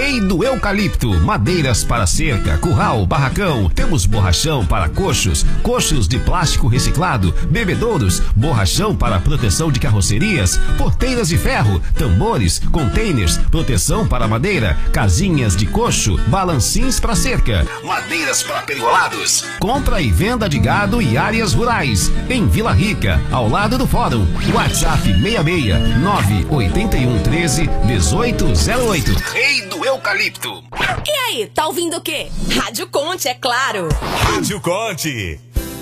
Rei do Eucalipto, madeiras para cerca, curral, barracão. Temos borrachão para coxos, coxos de plástico reciclado, bebedouros, borrachão para proteção de carrocerias, porteiras de ferro, tambores, containers, proteção para madeira, casinhas de coxo, balancins para cerca, madeiras para pergolados. Compra e venda de gado e áreas rurais. Em Vila Rica, ao lado do Fórum. WhatsApp 66 981 13 1808. Rei do Eucalipto. E aí, tá ouvindo o quê? Rádio Conte, é claro. Rádio Conte.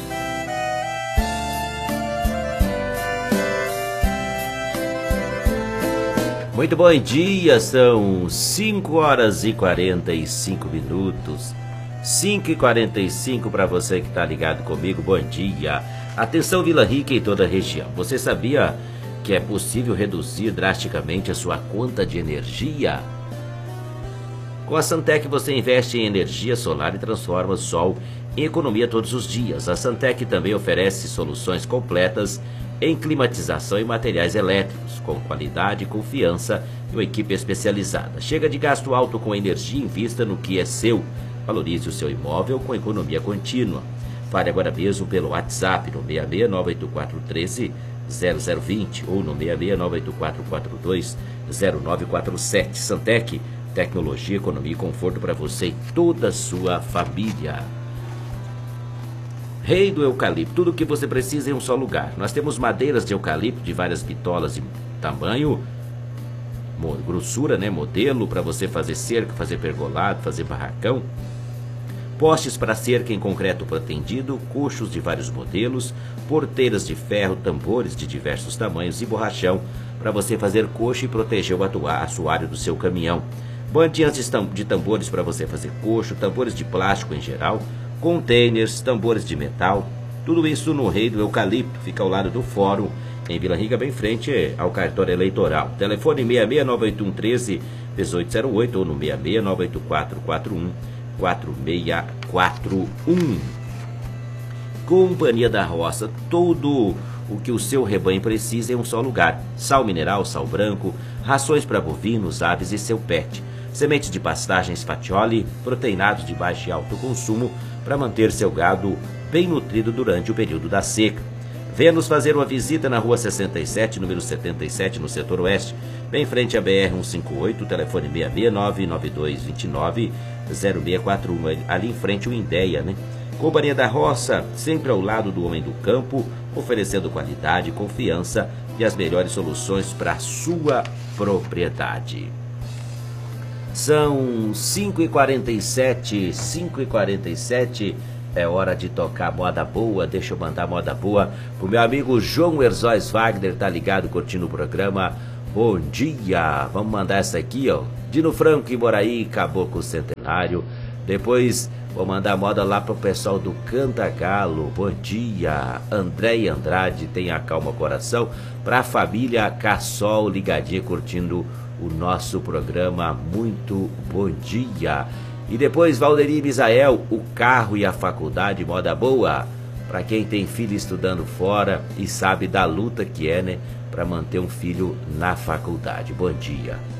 Muito bom dia, são 5 horas e 45 minutos. 5h45 para você que está ligado comigo, bom dia. Atenção Vila Rica e toda a região. Você sabia que é possível reduzir drasticamente a sua conta de energia? Com a Santec você investe em energia solar e transforma o sol em economia todos os dias. A Santec também oferece soluções completas em climatização e materiais elétricos, com qualidade e confiança e uma equipe especializada. Chega de gasto alto com energia, invista no que é seu. Valorize o seu imóvel com economia contínua. Fale agora mesmo pelo WhatsApp no 6698413 0020 ou no 6698442 0947. Santec, tecnologia, economia e conforto para você e toda a sua família. Rei do Eucalipto, tudo o que você precisa em um só lugar. Nós temos madeiras de eucalipto de várias bitolas e tamanho, grossura, modelo para você fazer cerca, fazer pergolado, fazer barracão. Postes para cerca em concreto pretendido, coxos de vários modelos, porteiras de ferro, tambores de diversos tamanhos e borrachão para você fazer coxo e proteger o assoalho do seu caminhão. Bandinhas de tambores para você fazer coxo, tambores de plástico em geral, containers, tambores de metal, tudo isso no Rei do Eucalipto, fica ao lado do Fórum, em Vila Rica, bem frente ao cartório eleitoral. Telefone 6698113 1808 ou no 6698441 4641. Companhia da Roça, tudo o que o seu rebanho precisa em um só lugar. Sal mineral, sal branco, rações para bovinos, aves e seu pet. Sementes de pastagens Fatioli, proteinados de baixo e alto consumo para manter seu gado bem nutrido durante o período da seca. Venha nos fazer uma visita na rua 67, número 77, no setor oeste, bem em frente à BR-158, telefone 669-9229-0641, ali em frente o Indéia, Companhia da Roça, sempre ao lado do homem do campo, oferecendo qualidade, confiança e as melhores soluções para a sua propriedade. São 5h47, 5h47, é hora de tocar moda boa. Deixa eu mandar moda boa pro meu amigo João Herzóis Wagner, tá ligado, curtindo o programa. Bom dia, vamos mandar essa aqui, ó, Dino Franco e Moraí, Caboclo Centenário. Depois vou mandar moda lá pro pessoal do Cantagalo, bom dia. André e Andrade, tenha calma coração. Pra família Cassol, ligadinha, curtindo o nosso programa, muito bom dia. E depois Valderi e Misael, o carro e a faculdade, moda boa. Para quem tem filho estudando fora e sabe da luta que é, para manter um filho na faculdade. Bom dia.